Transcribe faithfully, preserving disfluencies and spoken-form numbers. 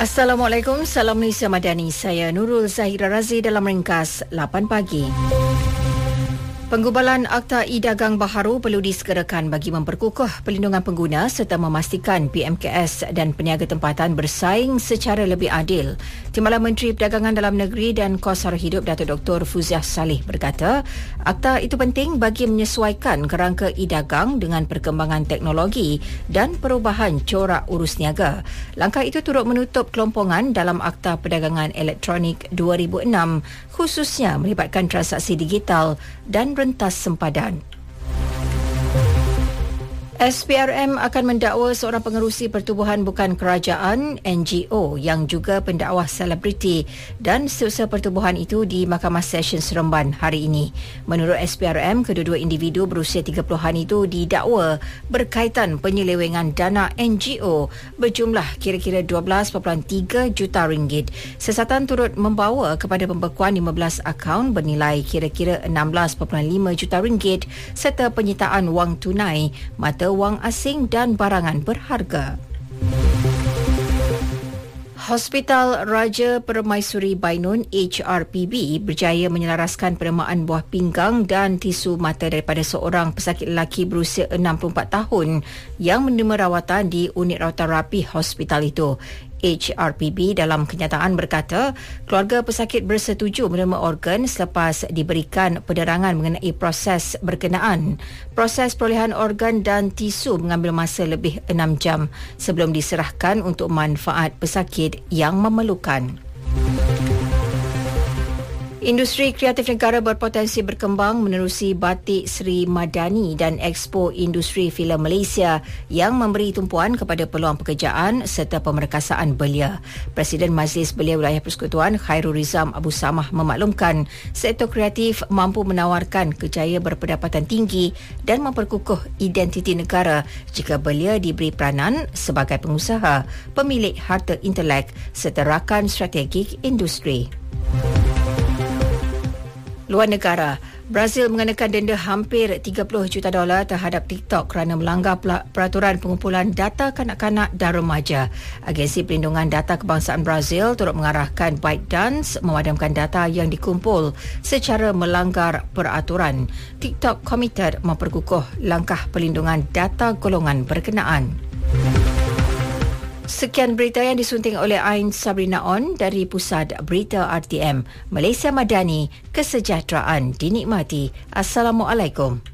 Assalamualaikum, salam Malaysia Madani. Saya Nurul Zahira Razi dalam ringkas lapan pagi. Penggubalan Akta E-Dagang baharu perlu disegerakan bagi memperkukuh pelindungan pengguna serta memastikan P M K S dan peniaga tempatan bersaing secara lebih adil. Timbalan Menteri Perdagangan Dalam Negeri dan Kos Sara Hidup Datuk Doktor Fuziah Salih berkata, akta itu penting bagi menyesuaikan kerangka e-dagang dengan perkembangan teknologi dan perubahan corak urus niaga. Langkah itu turut menutup kelompongan dalam Akta Perdagangan Elektronik dua ribu enam, khususnya melibatkan transaksi digital dan rentas sempadan. S P R M akan mendakwa seorang pengerusi pertubuhan bukan kerajaan N G O yang juga pendakwah selebriti dan setiausaha pertubuhan itu di Mahkamah Session Seremban hari ini. Menurut S P R M, kedua-dua individu berusia tiga puluhan itu didakwa berkaitan penyelewengan dana N G O berjumlah kira-kira dua belas perpuluhan tiga juta ringgit. Siasatan turut membawa kepada pembekuan lima belas akaun bernilai kira-kira enam belas perpuluhan lima juta ringgit serta penyitaan wang tunai, mata wang asing dan barangan berharga. Hospital Raja Permaisuri Bainun H R P B berjaya menyelaraskan penerimaan buah pinggang dan tisu mata daripada seorang pesakit lelaki berusia enam puluh empat tahun yang menerima rawatan di unit rawatan rapi hospital itu. H R P B dalam kenyataan berkata, keluarga pesakit bersetuju menerima organ selepas diberikan penerangan mengenai proses berkenaan. Proses perolehan organ dan tisu mengambil masa lebih enam jam sebelum diserahkan untuk manfaat pesakit yang memerlukan. Industri kreatif negara berpotensi berkembang menerusi Batik Sri Madani dan Expo Industri Filem Malaysia yang memberi tumpuan kepada peluang pekerjaan serta pemerkasaan belia. Presiden Majlis Belia Wilayah Persekutuan Khairul Rizam Abu Samah memaklumkan sektor kreatif mampu menawarkan kerjaya berpendapatan tinggi dan memperkukuh identiti negara jika belia diberi peranan sebagai pengusaha, pemilik harta intelek serta rakan strategik industri. Luar negara, Brazil mengenakan denda hampir tiga puluh juta dolar terhadap TikTok kerana melanggar peraturan pengumpulan data kanak-kanak dan remaja. Agensi Perlindungan Data Kebangsaan Brazil turut mengarahkan ByteDance memadamkan data yang dikumpul secara melanggar peraturan. TikTok komited memperkukuh langkah perlindungan data golongan berkenaan. Sekian berita yang disunting oleh Ain Sabrina On dari Pusat Berita R T M. Malaysia Madani, kesejahteraan dinikmati. Assalamualaikum.